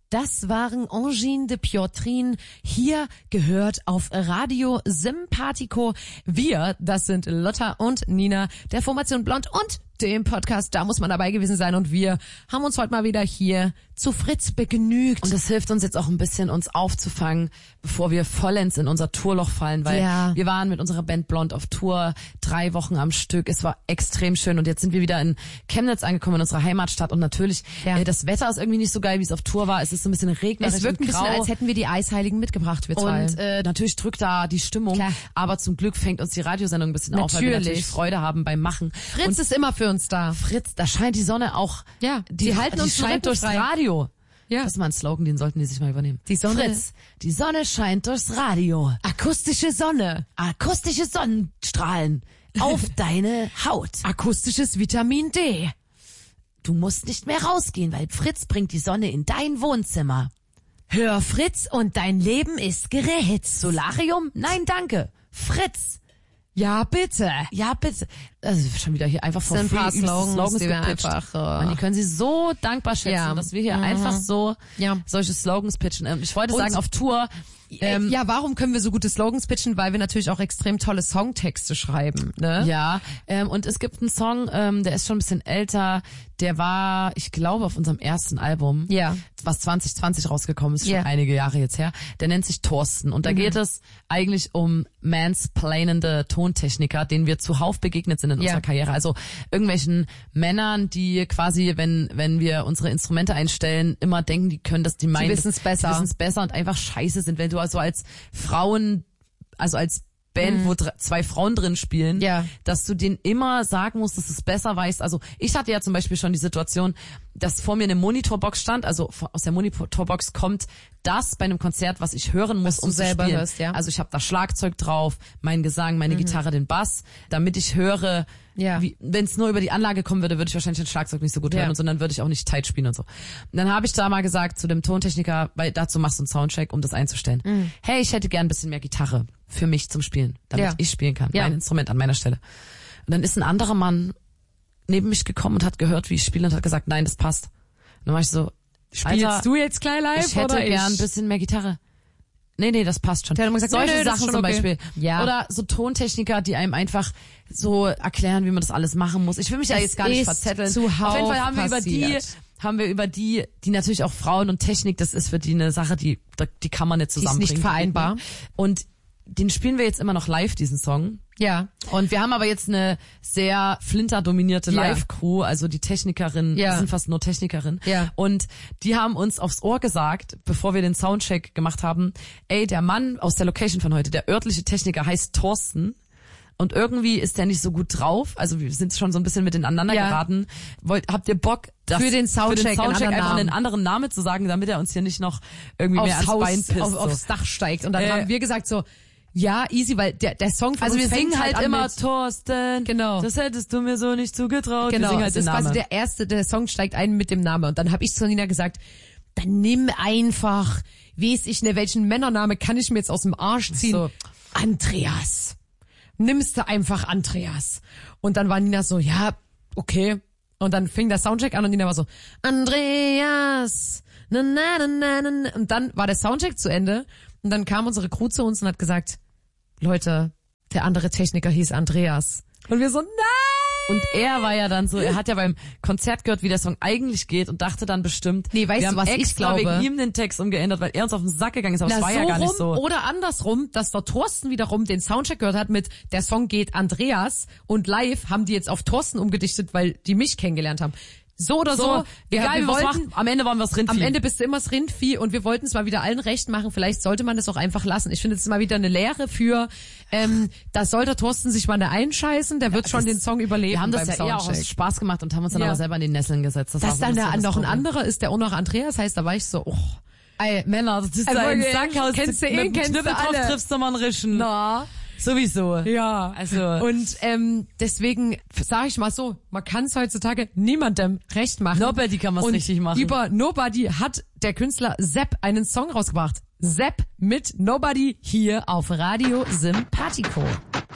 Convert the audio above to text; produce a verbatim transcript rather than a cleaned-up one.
Das waren Angine de Piotrin. Hier gehört auf Radio Sympathico. Wir, das sind Lotta und Nina der Formation Blond und dem Podcast. Da muss man dabei gewesen sein. Und wir haben uns heute mal wieder hier zu Fritz begnügt. Und das hilft uns jetzt auch ein bisschen, uns aufzufangen, bevor wir vollends in unser Tourloch fallen. Weil ja. wir waren mit unserer Band Blond auf Tour, drei Wochen am Stück. Es war extrem schön. Und jetzt sind wir wieder in Chemnitz angekommen, in unserer Heimatstadt. Und natürlich, ja. äh, das Wetter ist irgendwie nicht so geil, wie es auf Tour war. Es ist so ein bisschen regnerisch Es wirkt ein und grau. bisschen, als hätten wir die Eisheiligen mitgebracht, wir zwei. Und äh, natürlich drückt da die Stimmung. Klar. Aber zum Glück fängt uns die Radiosendung ein bisschen Natürlich. auf, weil wir natürlich Freude haben beim Machen. Fritz und ist immer für uns da. Fritz, da scheint die Sonne auch. Ja, die, die halten die uns scheint durchs frei. Radio. Ja. Das ist mal ein Slogan, den sollten die sich mal übernehmen. Die Sonne. Fritz, die Sonne scheint durchs Radio. Akustische Sonne. Akustische Sonnenstrahlen auf deine Haut. Akustisches Vitamin D. Du musst nicht mehr rausgehen, weil Fritz bringt die Sonne in dein Wohnzimmer. Hör Fritz und dein Leben ist gerätzt. Solarium? Nein, danke. Fritz. Ja, bitte. Ja, bitte. Also schon wieder hier einfach Das sind ein paar übelste Slogans, die wir gepitcht. einfach, äh, Mann, die können Sie so dankbar schätzen, Ja. dass wir hier Mhm. einfach so Ja. solche Slogans pitchen. Ähm, Ich wollte Und- sagen, auf Tour. Ähm, ja, warum können wir so gute Slogans pitchen? Weil wir natürlich auch extrem tolle Songtexte schreiben, ne? Ja, ähm, und es gibt einen Song, ähm, der ist schon ein bisschen älter, der war, ich glaube, auf unserem ersten Album, Ja. was zwanzig zwanzig rausgekommen ist, schon Ja. einige Jahre jetzt her, der nennt sich Thorsten. Und da Mhm. geht es eigentlich um mansplainende Tontechniker, denen wir zuhauf begegnet sind in Ja. unserer Karriere. Also irgendwelchen Männern, die quasi, wenn wenn wir unsere Instrumente einstellen, immer denken, die können das, die meinen, wissen's das- besser. die wissen's besser und einfach scheiße sind. Wenn du also als Frauen, also als Band, wo dr- zwei Frauen drin spielen, Mhm. Ja. dass du denen immer sagen musst, dass du es besser weißt. Also ich hatte ja zum Beispiel schon die Situation, dass vor mir eine Monitorbox stand, also aus der Monitorbox kommt das bei einem Konzert, was ich hören muss, Was um du zu selber spielen. hörst, ja. Also ich habe da Schlagzeug drauf, mein Gesang, meine Gitarre, den Bass, damit ich höre, Ja. wie, wenn es nur über die Anlage kommen würde, würde ich wahrscheinlich das Schlagzeug nicht so gut Ja. hören, und sondern würde ich auch nicht tight spielen und so. Und dann habe ich da mal gesagt zu dem Tontechniker, weil dazu machst du einen Soundcheck, um das einzustellen. Mhm. Hey, ich hätte gern ein bisschen mehr Gitarre für mich zum Spielen, damit Ja. ich spielen kann, Ja. mein Instrument an meiner Stelle. Und dann ist ein anderer Mann neben mich gekommen und hat gehört, wie ich spiele, und hat gesagt, nein, das passt. Und dann war ich so, Spielst Alter, du jetzt gleich live ich hätte oder gern ein ich? bisschen mehr Gitarre. Nee, nee, das passt schon. Der hat immer gesagt, Solche nee, nee, das ist Sachen schon zum okay. Beispiel. Ja. Oder so Tontechniker, die einem einfach so erklären, wie man das alles machen muss. Ich will mich ja Es jetzt gar nicht ist verzetteln. zuhauf Auf jeden Fall haben wir über die, passiert. haben wir über die, die natürlich auch Frauen und Technik, das ist für die eine Sache, die, die kann man nicht Die ist zusammenbringen. nicht vereinbar. Und den spielen wir jetzt immer noch live, diesen Song. Ja. Und wir haben aber jetzt eine sehr flinterdominierte Ja. Live-Crew, also die Technikerin, Ja. die sind fast nur Technikerin. Ja. Und die haben uns aufs Ohr gesagt, bevor wir den Soundcheck gemacht haben, ey, der Mann aus der Location von heute, der örtliche Techniker heißt Thorsten. Und irgendwie ist der nicht so gut drauf. Also wir sind schon so ein bisschen mit ineinander Ja. geraten. Wollt, habt ihr Bock, das, Für den Soundcheck für den Soundcheck einen anderen einfach einen Namen. anderen Namen zu sagen, damit er uns hier nicht noch irgendwie mehr Aufs ans Bein Haus, pisst. auf, so. aufs Dach steigt. Und dann Äh, haben wir gesagt so, ja, easy, weil der, der Song von Also uns wir fängt singen halt an immer mit, Thorsten. Genau. Das hättest du mir so nicht zugetraut. wir Genau, singen halt es den ist quasi Namen. der erste, der Song steigt ein mit dem Namen. Und dann habe ich zu Nina gesagt, dann nimm einfach, weiß ich ne, welchen Männername kann ich mir jetzt aus dem Arsch ziehen? So. Andreas. Nimmst du einfach Andreas. Und dann war Nina so, ja, okay. Und dann fing der Soundcheck an und Nina war so, Andreas. Na, na, na, na, na, na. Und dann war der Soundcheck zu Ende. Und dann kam unsere Crew zu uns und hat gesagt, Leute, der andere Techniker hieß Andreas. Und wir so, nein! Und er war ja dann so, er hat ja beim Konzert gehört, wie der Song eigentlich geht und dachte dann bestimmt, Nee, weißt wir du, haben was ich extra glaube? wegen ihm den Text umgeändert, weil er uns auf den Sack gegangen ist, aber es Na, war so ja gar nicht rum so. Oder andersrum, dass der Thorsten wiederum den Soundcheck gehört hat mit der Song geht Andreas und live haben die jetzt auf Thorsten umgedichtet, weil die mich kennengelernt haben. So oder so, So, wir, egal wir wie wir es wollten, machen, am Ende waren wir das Rindvieh. am Ende bist du immer das Rindvieh und wir wollten es mal wieder allen recht machen. Vielleicht sollte man das auch einfach lassen. Ich finde, es ist mal wieder eine Lehre für, ähm, da soll der Thorsten sich mal eine einscheißen, der wird schon das- den Song überleben wir haben das beim ja eher auch aus Soundcheck. Spaß gemacht und haben uns dann Ja. aber selber in die Nesseln gesetzt. Das Dass war dann so da das noch ein Problem. anderer ist, der auch noch Andreas heißt, da war ich so, oh. Ey, Männer, das ist Ey, ein wirklich, Sackhaus. kennst du mit ihn, dem kennst du Knüppeltopf alle. triffst du mal einen Rischen. Na. Sowieso. Ja, Also. und ähm, deswegen sage ich mal so, man kann es heutzutage niemandem recht machen. Nobody kann man's und richtig machen. Über Nobody hat der Künstler Sepp einen Song rausgebracht. Sepp mit Nobody hier auf Radio Sympathico.